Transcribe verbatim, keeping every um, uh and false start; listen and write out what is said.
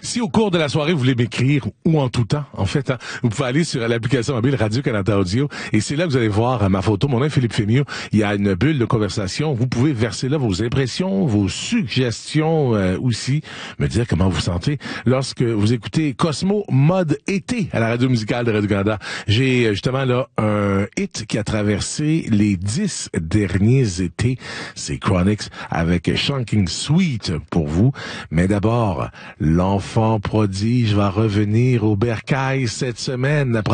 Si au cours de la soirée, vous voulez m'écrire, ou en tout temps, en fait, hein, vous pouvez aller sur l'application mobile Radio-Canada Audio, et c'est là que vous allez voir euh, ma photo, mon nom est Philippe Fémieux. Il y a une bulle de conversation. Vous pouvez verser là vos impressions, vos suggestions euh, aussi, me dire comment vous sentez lorsque vous écoutez Cosmo Mode été à la radio musicale de Radio-Canada. J'ai euh, justement là un hit qui a traversé les dix derniers étés. C'est Chronixx avec Shocking Sweet pour vous. Mais d'abord, l'enfant prodige va revenir au bercail cette semaine.